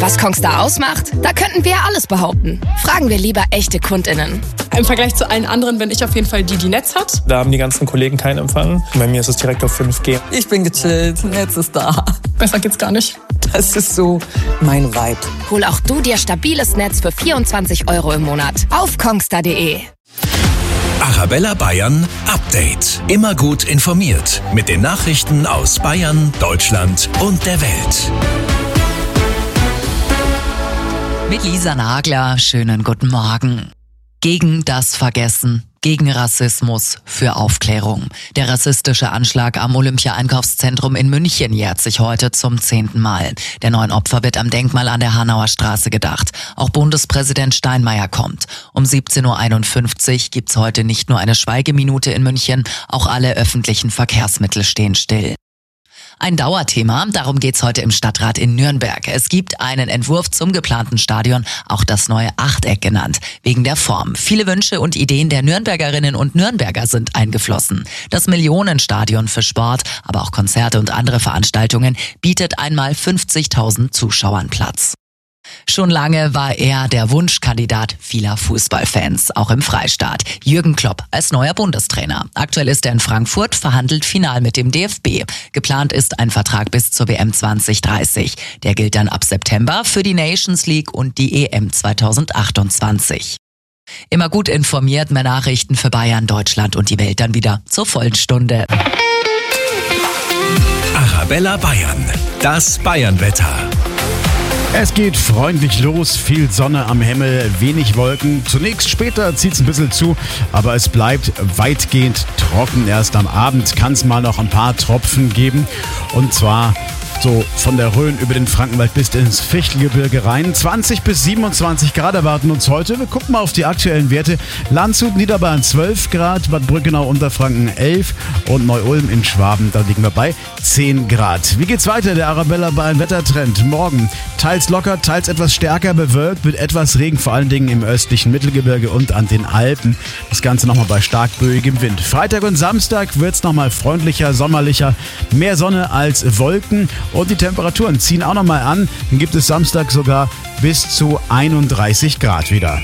Was Kongstar ausmacht? Da könnten wir alles behaupten. Fragen wir lieber echte KundInnen. Im Vergleich zu allen anderen bin ich auf jeden Fall die Netz hat. Da haben die ganzen Kollegen keinen Empfang. Bei mir ist es direkt auf 5G. Ich bin gechillt, Netz ist da. Besser geht's gar nicht. Das ist so mein Vibe. Hol auch du dir stabiles Netz für 24 € im Monat auf kongstar.de. Arabella Bayern Update. Immer gut informiert mit den Nachrichten aus Bayern, Deutschland und der Welt. Mit Lisa Nagler, schönen guten Morgen. Gegen das Vergessen, gegen Rassismus, für Aufklärung. Der rassistische Anschlag am Olympia-Einkaufszentrum in München jährt sich heute zum 10. Mal. Der 9 Opfer wird am Denkmal an der Hanauer Straße gedacht. Auch Bundespräsident Steinmeier kommt. Um 17.51 Uhr gibt's heute nicht nur eine Schweigeminute in München, auch alle öffentlichen Verkehrsmittel stehen still. Ein Dauerthema, darum geht's heute im Stadtrat in Nürnberg. Es gibt einen Entwurf zum geplanten Stadion, auch das neue Achteck genannt, wegen der Form. Viele Wünsche und Ideen der Nürnbergerinnen und Nürnberger sind eingeflossen. Das Millionenstadion für Sport, aber auch Konzerte und andere Veranstaltungen bietet einmal 50.000 Zuschauern Platz. Schon lange war er der Wunschkandidat vieler Fußballfans, auch im Freistaat. Jürgen Klopp als neuer Bundestrainer. Aktuell ist er in Frankfurt, verhandelt final mit dem DFB. Geplant ist ein Vertrag bis zur WM 2030. Der gilt dann ab September für die Nations League und die EM 2028. Immer gut informiert, mehr Nachrichten für Bayern, Deutschland und die Welt dann wieder zur vollen Stunde. Arabella Bayern, das Bayernwetter. Es geht freundlich los, viel Sonne am Himmel, wenig Wolken. Zunächst später zieht es ein bisschen zu, aber es bleibt weitgehend trocken. Erst am Abend kann es mal noch ein paar Tropfen geben. Und zwar so von der Rhön über den Frankenwald bis ins Fichtelgebirge rein. 20 bis 27 Grad erwarten uns heute. Wir gucken mal auf die aktuellen Werte. Landshut, Niederbayern 12 Grad, Bad Brückenau, Unterfranken 11 und Neu-Ulm in Schwaben, da liegen wir bei 10 Grad. Wie geht's weiter? Der Arabella Bayern Wettertrend. Morgen teils locker, teils etwas stärker bewölkt mit etwas Regen, vor allen Dingen im östlichen Mittelgebirge und an den Alpen. Das Ganze nochmal bei stark böigem Wind. Freitag und Samstag wird's nochmal freundlicher, sommerlicher, mehr Sonne als Wolken. Und die Temperaturen ziehen auch nochmal an. Dann gibt es Samstag sogar bis zu 31 Grad wieder.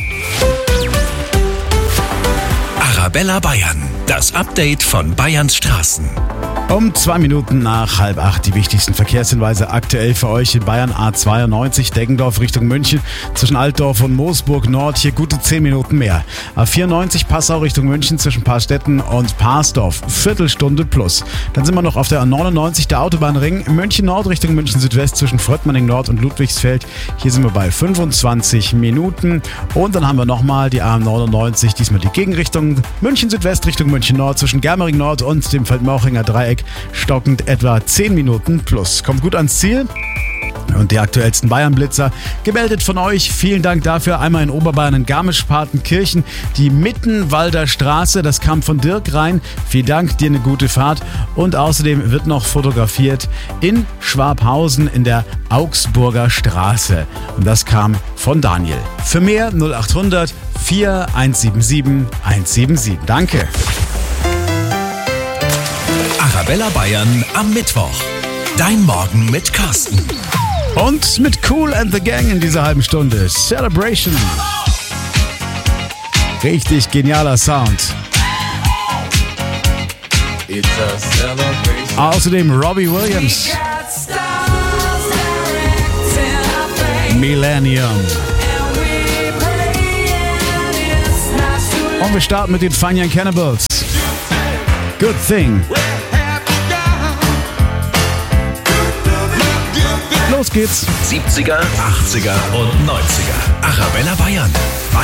Arabella Bayern, das Update von Bayerns Straßen. Um 2 Minuten nach 7:30 die wichtigsten Verkehrshinweise aktuell für euch in Bayern. A92 Deggendorf Richtung München zwischen Altdorf und Moosburg Nord, hier gute 10 Minuten mehr. A94 Passau Richtung München zwischen Paarstetten und Parsdorf, Viertelstunde plus. Dann sind wir noch auf der A99, der Autobahnring München Nord Richtung München Südwest zwischen Fröttmanning Nord und Ludwigsfeld. Hier sind wir bei 25 Minuten. Und dann haben wir nochmal die A99, diesmal die Gegenrichtung München Südwest Richtung München Nord zwischen Germering Nord und dem Feldmauchinger Dreieck. Stockend etwa 10 Minuten plus. Kommt gut ans Ziel. Und die aktuellsten Bayern-Blitzer gemeldet von euch. Vielen Dank dafür. Einmal in Oberbayern in Garmisch-Partenkirchen, die Mittenwalder Straße. Das kam von Dirk rein. Vielen Dank, dir eine gute Fahrt. Und außerdem wird noch fotografiert in Schwabhausen in der Augsburger Straße. Und das kam von Daniel. Für mehr 0800 4177 177. Danke. Arabella Bayern am Mittwoch. Dein Morgen mit Carsten. Und mit Cool and the Gang in dieser halben Stunde. Celebration. Richtig genialer Sound. Außerdem Robbie Williams. Millennium. Und wir starten mit den Fine Young Cannibals. Good Thing. Los geht's. 70er, 80er und 90er. Arabella Bayern.